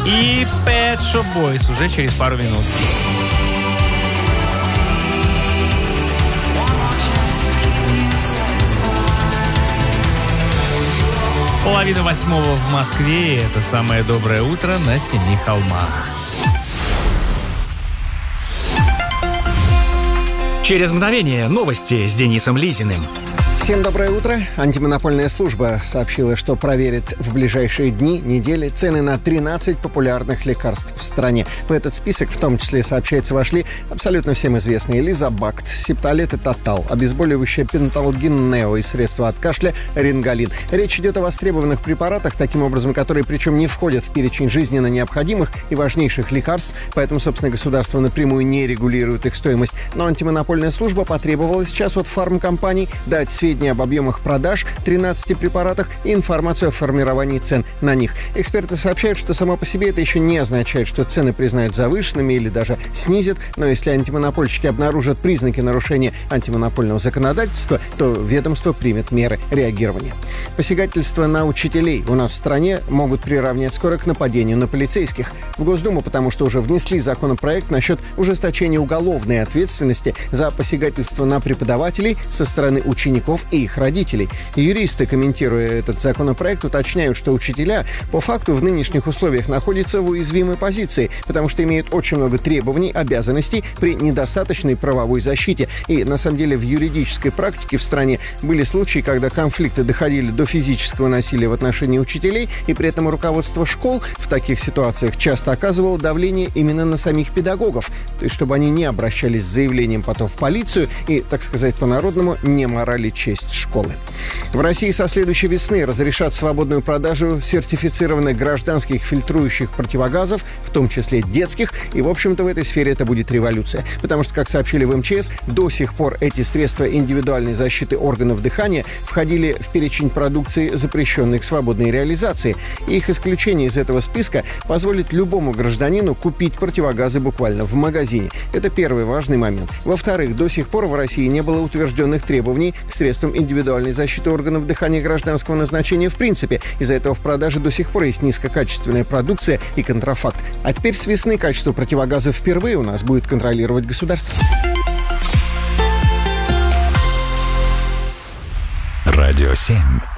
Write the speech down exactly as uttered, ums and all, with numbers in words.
и Pet Shop Boys уже через пару минут. Половина восьмого в Москве. Это самое доброе утро на Семи холмах. Через мгновение новости с Денисом Лизиным. Всем доброе утро. Антимонопольная служба сообщила, что проверит в ближайшие дни, недели цены на тринадцать популярных лекарств в стране. В этот список, в том числе, сообщается, вошли абсолютно всем известные Лизабакт, Септолет и Тотал, обезболивающее Пенталгин Нео и средства от кашля Рингалин. Речь идет о востребованных препаратах, таким образом, которые причем не входят в перечень жизненно необходимых и важнейших лекарств, поэтому, собственно, государство напрямую не регулирует их стоимость. Но антимонопольная служба потребовала сейчас от фармкомпаний дать сведения об объемах продаж тринадцати препаратах и информацию о формировании цен на них. Эксперты сообщают, что само по себе это еще не означает, что цены признают завышенными или даже снизят, но если антимонопольщики обнаружат признаки нарушения антимонопольного законодательства, то ведомство примет меры реагирования. Посягательства на учителей у нас в стране могут приравнять скоро к нападению на полицейских. В Госдуму, потому что уже внесли законопроект насчет ужесточения уголовной ответственности за посягательство на преподавателей со стороны учеников и их родителей. Юристы, комментируя этот законопроект, уточняют, что учителя по факту в нынешних условиях находятся в уязвимой позиции, потому что имеют очень много требований, обязанностей при недостаточной правовой защите. И, на самом деле, в юридической практике в стране были случаи, когда конфликты доходили до физического насилия в отношении учителей, и при этом руководство школ в таких ситуациях часто оказывало давление именно на самих педагогов, то есть чтобы они не обращались с заявлением потом в полицию и, так сказать, по-народному не морали честь школы. В России со следующей весны разрешат свободную продажу сертифицированных гражданских фильтрующих противогазов, в том числе детских, и, в общем-то, в этой сфере это будет революция. Потому что, как сообщили в эм че эс, до сих пор эти средства индивидуальной защиты органов дыхания входили в перечень продукции, запрещенной к свободной реализации. И их исключение из этого списка позволит любому гражданину купить противогазы буквально в магазине. Это первый важный момент. Во-вторых, до сих пор в России не было утвержденных требований к средствам индивидуальной защиты органов дыхания гражданского назначения в принципе. Из-за этого в продаже до сих пор есть низкокачественная продукция и контрафакт. А теперь с весны качество противогазов впервые у нас будет контролировать государство. Радио семь.